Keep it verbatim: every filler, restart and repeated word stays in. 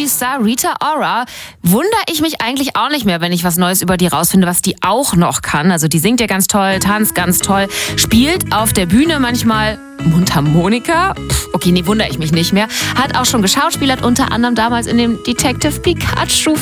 Star Rita Ora wundere ich mich eigentlich auch nicht mehr, wenn ich was Neues über die rausfinde, was die auch noch kann. Also die singt ja ganz toll, tanzt ganz toll, spielt auf der Bühne manchmal Mundharmonika. Pff, okay, nee, wundere ich mich nicht mehr. Hat auch schon geschauspielert, unter anderem damals in dem Detective Pikachu